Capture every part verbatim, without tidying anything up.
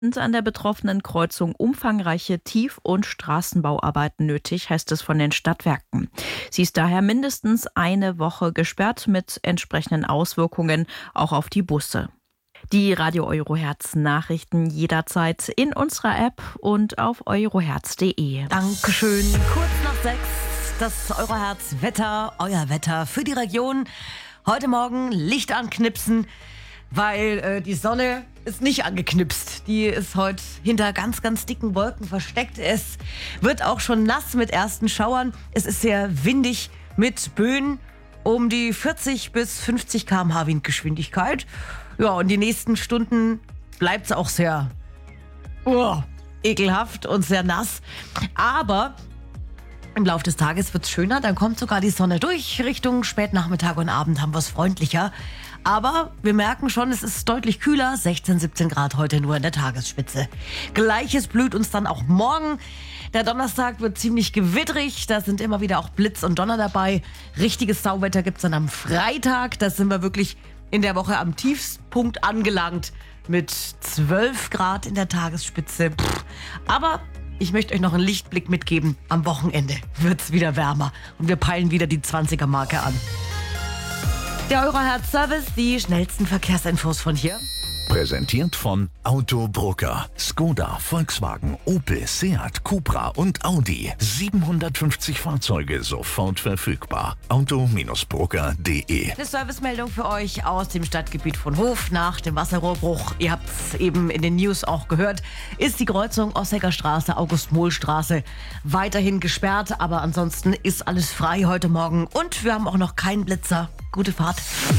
Sind an der betroffenen Kreuzung umfangreiche Tief- und Straßenbauarbeiten nötig, heißt es von den Stadtwerken. Sie ist daher mindestens eine Woche gesperrt mit entsprechenden Auswirkungen auch auf die Busse. Die Radio Eurohertz Nachrichten jederzeit in unserer App und auf eurohertz punkt de. Dankeschön. Kurz nach sechs, das Eurohertz Wetter, euer Wetter für die Region. Heute Morgen Licht anknipsen, weil äh, die Sonne ist nicht angeknipst. Die ist heute hinter ganz, ganz dicken Wolken versteckt. Es wird auch schon nass mit ersten Schauern. Es ist sehr windig mit Böen um die vierzig bis fünfzig Kilometer pro Stunde Windgeschwindigkeit. Ja, und die nächsten Stunden bleibt es auch sehr oh, ekelhaft und sehr nass. Aber im Laufe des Tages wird es schöner. Dann kommt sogar die Sonne durch. Richtung Spätnachmittag und Abend haben wir es freundlicher. Aber wir merken schon, es ist deutlich kühler. sechzehn, siebzehn Grad heute nur in der Tagesspitze. Gleiches blüht uns dann auch morgen. Der Donnerstag wird ziemlich gewitterig. Da sind immer wieder auch Blitz und Donner dabei. Richtiges Sauwetter gibt es dann am Freitag. Da sind wir wirklich in der Woche am Tiefstpunkt angelangt. Mit zwölf Grad in der Tagesspitze. Pff. Aber ich möchte euch noch einen Lichtblick mitgeben. Am Wochenende wird es wieder wärmer. Und wir peilen wieder die zwanziger-Marke an. Der Eurohertz-Service, die schnellsten Verkehrsinfos von hier. Präsentiert von Autobrucker. Skoda, Volkswagen, Opel, Seat, Cupra und Audi. siebenhundertfünfzig Fahrzeuge sofort verfügbar. auto Brucker punkt de. Eine Servicemeldung für euch aus dem Stadtgebiet von Hof nach dem Wasserrohrbruch. Ihr habt es eben in den News auch gehört. Ist die Kreuzung Ossecker Straße, August-Mohl-Straße weiterhin gesperrt. Aber ansonsten ist alles frei heute Morgen. Und wir haben auch noch keinen Blitzer. Gute Fahrt.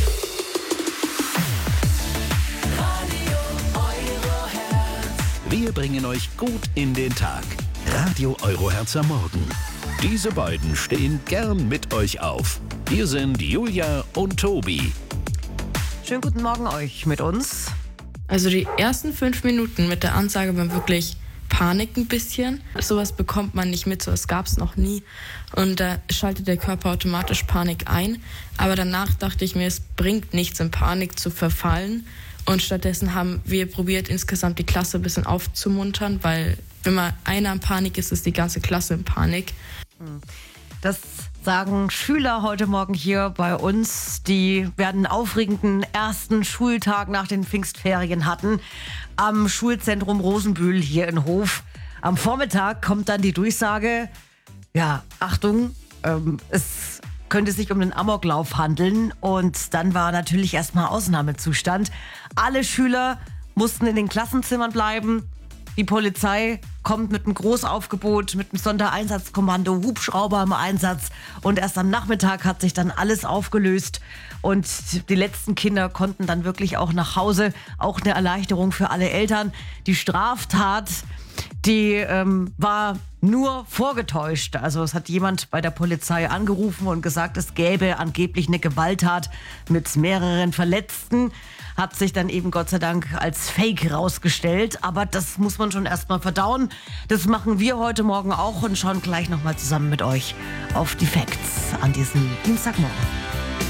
Wir bringen euch gut in den Tag. Radio Eurohertz am Morgen. Diese beiden stehen gern mit euch auf. Hier sind Julia und Tobi. Schönen guten Morgen euch mit uns. Also die ersten fünf Minuten mit der Ansage waren wirklich Panik ein bisschen. Sowas bekommt man nicht mit, sowas gab es noch nie. Und da schaltet der Körper automatisch Panik ein. Aber danach dachte ich mir, es bringt nichts, in Panik zu verfallen. Und stattdessen haben wir probiert, insgesamt die Klasse ein bisschen aufzumuntern, weil wenn mal einer in Panik ist, ist die ganze Klasse in Panik. Das sagen Schüler heute Morgen hier bei uns. Die werden einen aufregenden ersten Schultag nach den Pfingstferien hatten am Schulzentrum Rosenbühl hier in Hof. Am Vormittag kommt dann die Durchsage, ja, Achtung, ähm, es könnte sich um einen Amoklauf handeln. Und dann war natürlich erstmal Ausnahmezustand. Alle Schüler mussten in den Klassenzimmern bleiben. Die Polizei kommt mit einem Großaufgebot, mit einem Sondereinsatzkommando, Hubschrauber im Einsatz. Und erst am Nachmittag hat sich dann alles aufgelöst. Und die letzten Kinder konnten dann wirklich auch nach Hause. Auch eine Erleichterung für alle Eltern. Die Straftat, die ähm, war nur vorgetäuscht. Also es hat jemand bei der Polizei angerufen und gesagt, es gäbe angeblich eine Gewalttat mit mehreren Verletzten. Hat sich dann eben Gott sei Dank als Fake rausgestellt. Aber das muss man schon erstmal verdauen. Das machen wir heute Morgen auch und schauen gleich nochmal zusammen mit euch auf die Facts an diesem Dienstagmorgen.